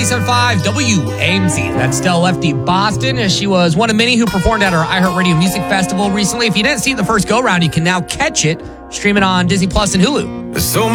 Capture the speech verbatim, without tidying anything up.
ninety-seven point five W A M C. That's Stella Lefty Boston. She was one of many who performed at our iHeartRadio Music Festival recently. If you didn't see it the first go-round, you can now catch it, stream it on Disney Plus and Hulu. So